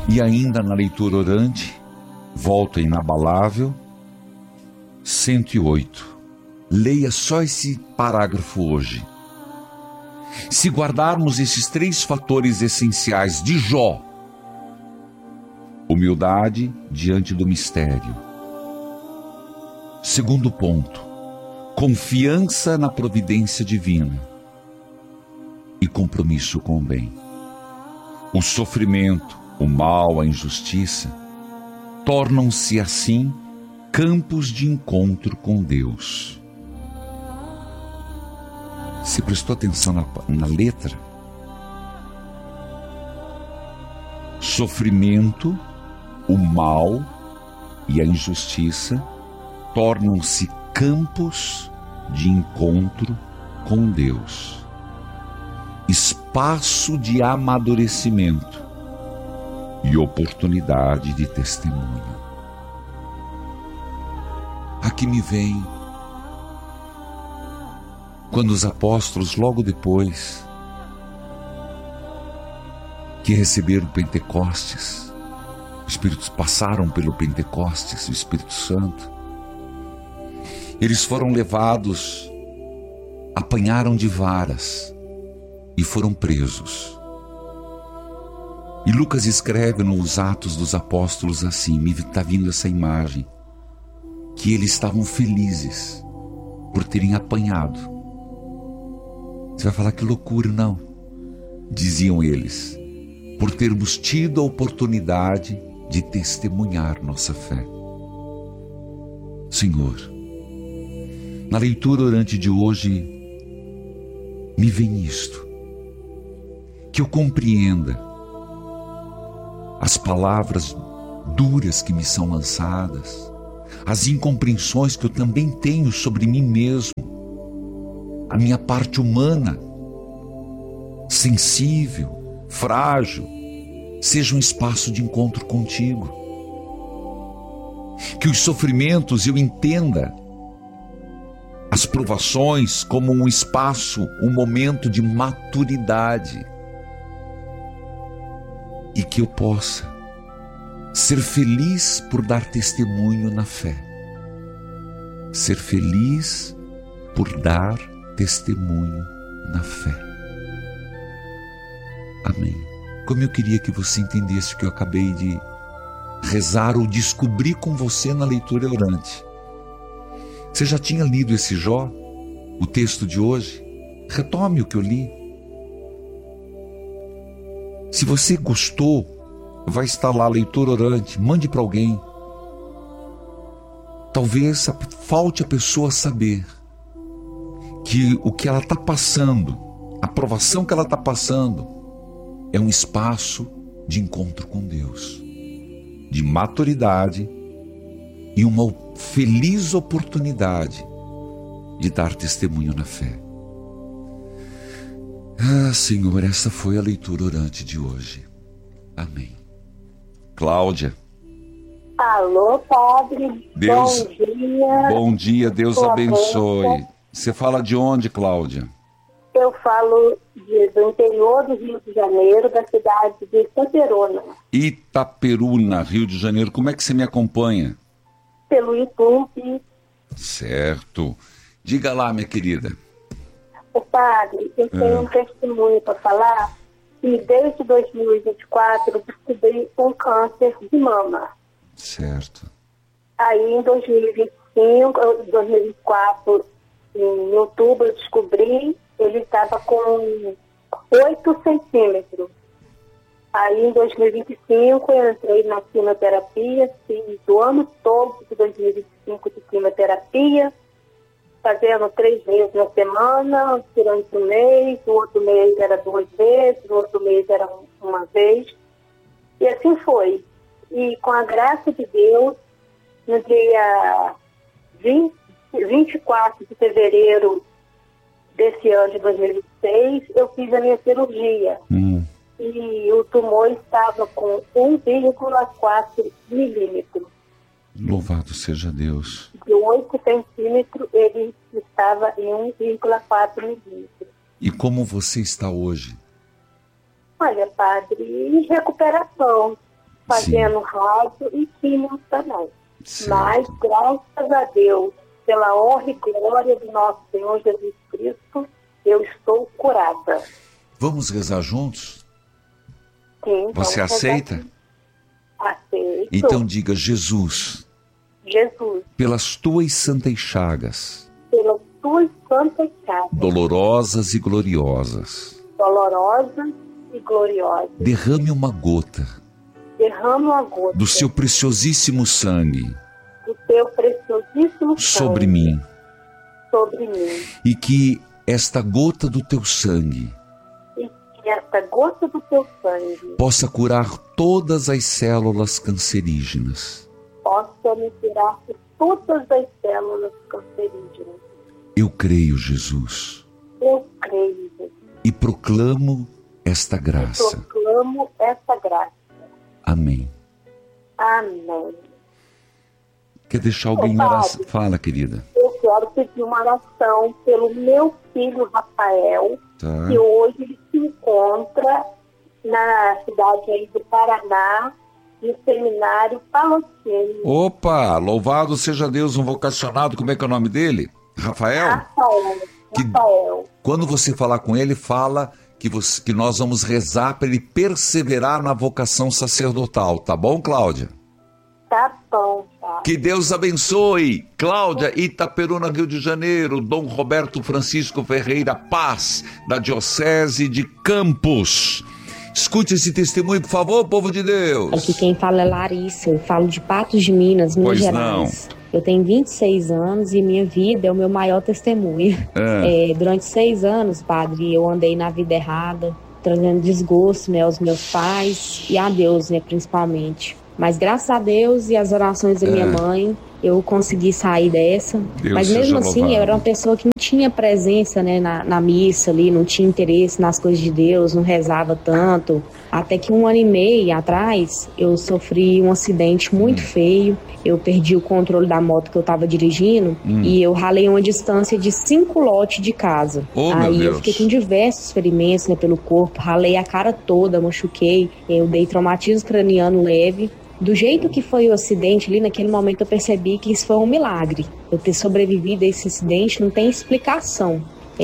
E ainda na leitura orante, volta inabalável, 108. Leia só esse parágrafo hoje. Se guardarmos esses 3 fatores essenciais de Jó: humildade diante do mistério. Segundo ponto, confiança na providência divina e compromisso com o bem. O sofrimento, o mal, a injustiça tornam-se assim campos de encontro com Deus. Você prestou atenção na letra? Sofrimento, o mal e a injustiça tornam-se campos de encontro com Deus, espaço de amadurecimento e oportunidade de testemunho. Aqui me vem quando os apóstolos, logo depois que receberam Pentecostes, os Espíritos passaram pelo Pentecostes, o Espírito Santo, eles foram levados, apanharam de varas e foram presos. E Lucas escreve nos Atos dos Apóstolos assim, me está vindo essa imagem, que eles estavam felizes por terem apanhado. Você vai falar que loucura, não, diziam eles, por termos tido a oportunidade de testemunhar nossa fé. Senhor, na leitura orante de hoje, me vem isto, que eu compreenda as palavras duras que me são lançadas, as incompreensões que eu também tenho sobre mim mesmo, a minha parte humana, sensível, frágil, seja um espaço de encontro contigo. Que os sofrimentos eu entenda as provações como um espaço, um momento de maturidade. E que eu possa ser feliz por dar testemunho na fé. Ser feliz por dar testemunho na fé. Amém. Como eu queria que você entendesse o que eu acabei de rezar ou descobrir com você na leitura orante. Você já tinha lido esse Jó, o texto de hoje? Retome o que eu li. Se você gostou, vai estar lá a leitura orante, mande para alguém. Talvez falte a pessoa saber que o que ela está passando, a provação que ela está passando, é um espaço de encontro com Deus, de maturidade e uma feliz oportunidade de dar testemunho na fé. Ah, Senhor, essa foi a leitura orante de hoje. Amém. Cláudia. Alô, padre. Deus, bom dia. Bom dia, Deus Boa abençoe. noite. Você fala de onde, Cláudia? Eu falo do interior do Rio de Janeiro, da cidade de Itaperuna. Itaperuna, Rio de Janeiro. Como é que você me acompanha? Pelo YouTube. Certo. Diga lá, minha querida. O padre, eu tenho um testemunho para falar que desde 2024 eu descobri um câncer de mama. Certo. Aí em 2024, em outubro, eu descobri, ele estava com 8 centímetros. Aí em 2025 eu entrei na quimioterapia, fiz o ano todo de 2025 de quimioterapia, fazendo 3 vezes na semana, durante um mês, o outro mês era 2 vezes, o outro mês era uma vez. E assim foi. E com a graça de Deus, no dia 24 de fevereiro desse ano de 2026, eu fiz a minha cirurgia. E o tumor estava com 1,4 milímetros. Louvado seja Deus. De 8 centímetros, ele estava em 1,4 milímetros. E como você está hoje? Olha, padre, em recuperação. fazendo rádio e química também. Certo. Mas, graças a Deus, pela honra e glória do nosso Senhor Jesus Cristo, eu estou curada. Vamos rezar juntos? Sim. Você aceita? Aceito. Então diga: Jesus, Jesus, pelas tuas santas chagas, pelas tuas santas chagas, dolorosas e gloriosas, dolorosas e gloriosas, derrame uma gota derrama uma gota do seu preciosíssimo sangue do teu preciosíssimo sobre sangue mim, sobre mim. e que esta gota do teu sangue E que esta gota do teu sangue possa curar todas as células cancerígenas. possa me tirar de todas as células cancerígenas. Eu creio, Jesus, Eu creio, Jesus. e proclamo esta graça. Proclamo essa graça. Amém. Amém. Quer deixar alguém em oração? Fala, querida. Eu quero pedir uma oração pelo meu filho Rafael, Tá. que hoje ele se encontra na cidade aí do Paraná, no seminário Palocene. Opa, louvado seja Deus, um vocacionado. Como é que é o nome dele? Rafael? Rafael. Quando você falar com ele, fala que nós vamos rezar para ele perseverar na vocação sacerdotal, tá bom, Cláudia? Tá bom, tá. Que Deus abençoe. Cláudia, Itaperuna, Rio de Janeiro. Dom Roberto Francisco Ferreira Paz, da Diocese de Campos. Escute esse testemunho, por favor, povo de Deus. Aqui quem fala é Larissa, eu falo de Patos de Minas, Minas Pois Gerais. Eu tenho 26 anos e minha vida é o meu maior testemunho. Durante 6 anos, padre, eu andei na vida errada, trazendo desgosto, né, aos meus pais e a Deus, né, principalmente. Mas graças a Deus e as orações da minha mãe, eu consegui sair dessa. Deus Mas mesmo seja assim, louvado. eu era uma pessoa que não tinha presença, né, na missa ali, não tinha interesse nas coisas de Deus, não rezava tanto. Até que 1 ano e meio atrás, eu sofri um acidente muito feio. Eu perdi o controle da moto que eu estava dirigindo e eu ralei uma distância de 5 lotes de casa. Oh, meu Aí eu Deus. fiquei com diversos ferimentos, né, pelo corpo, ralei a cara toda, machuquei, eu dei traumatismo craniano leve. Do jeito que foi o acidente ali, naquele momento eu percebi que isso foi um milagre. Eu ter sobrevivido a esse acidente não tem explicação.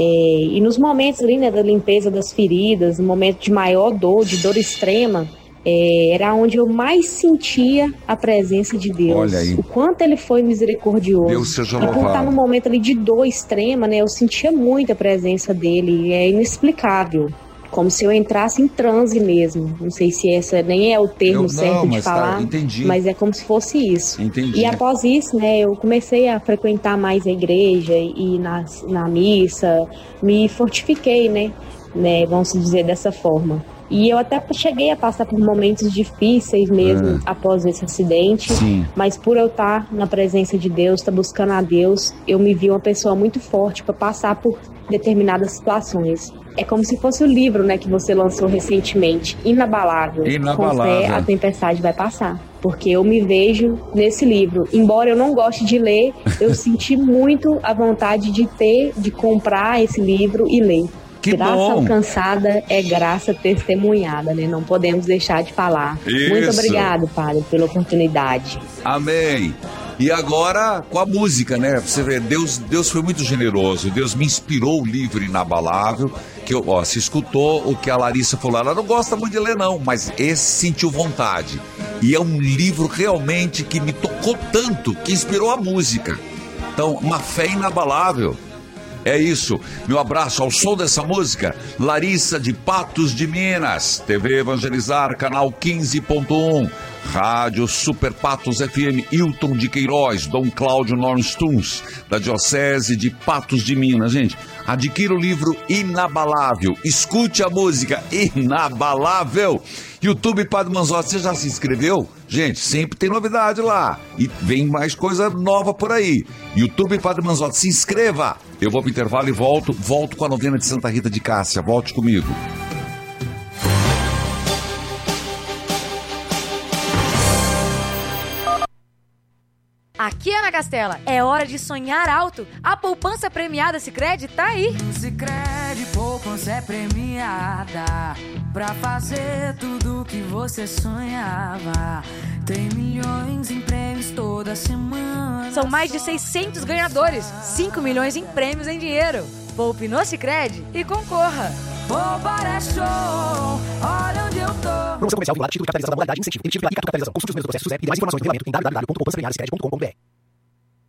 E nos momentos ali, né, da limpeza das feridas, no momento de maior dor, de dor extrema, era onde eu mais sentia a presença de Deus. Olha aí. O quanto ele foi misericordioso. Deus seja E por louvado. estar num momento ali de dor extrema, né, eu sentia muito a presença dele. É inexplicável. Como se eu entrasse em transe mesmo. Não sei se essa nem é o termo certo de falar, entendi. mas é como se fosse isso. Entendi. E após isso, né, eu comecei a frequentar mais a igreja e na missa, me fortifiquei, né, vamos dizer dessa forma. E eu até cheguei a passar por momentos difíceis mesmo após esse acidente, Sim. mas por eu estar na presença de Deus, estar buscando a Deus, eu me vi uma pessoa muito forte para passar por determinadas situações. É como se fosse o livro, né, que você lançou recentemente, Inabalável. Inabalável. Com fé, a tempestade vai passar. Porque eu me vejo nesse livro. Embora eu não goste de ler, eu senti muito a vontade de comprar esse livro e ler. Que graça bom. alcançada é graça testemunhada, né? Não podemos deixar de falar. Isso. Muito obrigado, Padre, pela oportunidade. Amém. E agora com a música, né? Você vê, Deus foi muito generoso. Deus me inspirou o livro Inabalável. Que você escutou o que a Larissa falou. Ela não gosta muito de ler, não, mas esse sentiu vontade. E é um livro realmente que me tocou tanto, que inspirou a música. Então, uma fé inabalável. É isso, meu abraço ao som dessa música, Larissa de Patos de Minas, TV Evangelizar, canal 15.1, Rádio Super Patos FM, Hilton de Queiroz, Dom Cláudio Nornstuns, da Diocese de Patos de Minas. Gente, adquira o livro Inabalável, escute a música Inabalável. YouTube Padre Manzotti, você já se inscreveu? Gente, sempre tem novidade lá. E vem mais coisa nova por aí. YouTube Padre Manzotti, se inscreva. Eu vou pro intervalo e volto com a novena de Santa Rita de Cássia. Volte comigo. Aqui, Ana Castela, é hora de sonhar alto. A poupança premiada Sicredi tá aí. No Sicredi, poupança é premiada pra fazer tudo que você sonhava. Tem milhões em prêmios toda semana. São mais de 600 ganhadores, 5 milhões em prêmios em dinheiro. Poupe no Sicredi e concorra. Poupar é show, olha onde eu tô. Promoção comercial vinculada, título de capitalização da modalidade incentivo. Emitido pela Capitalização. Consulte os meus do processo SUSEP e mais informações no regulamento em www.poupançapremiadasicredi.com.br.